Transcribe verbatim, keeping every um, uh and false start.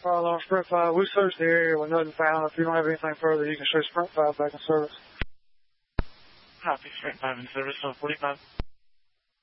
fire alarm, Sprint five. We searched the area with nothing found. If you don't have anything further, you can show Sprint five back in service. Copy, Sprint five in service, one forty-five.